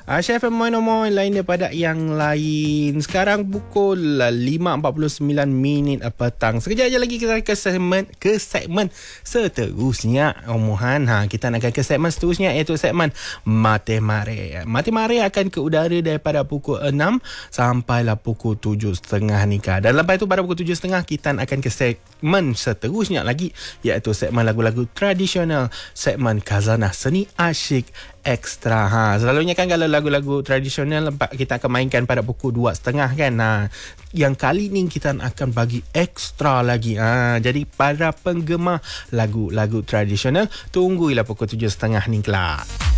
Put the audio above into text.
Chef Moin lain daripada yang lain. Sekarang pukul 5.49 petang. Sekejap je lagi kita ke segmen seterusnya. Kita nak ke segmen seterusnya, iaitu segmen Mati Mari. Mati Mari akan ke udara daripada pukul 6 sampailah pukul 7.30 ni. Dan lepas itu pada pukul 7.30 kita akan ke segmen seterusnya lagi, iaitu segmen lagu-lagu tradisional, segmen Khazanah Seni Asyik Extra. Selalunya kan kalau lagu-lagu tradisional kita akan mainkan pada pukul 2.30 kan. Yang kali ni kita akan bagi ekstra lagi. Jadi para penggemar lagu-lagu tradisional, tunggulah pukul 7.30 ni kelak.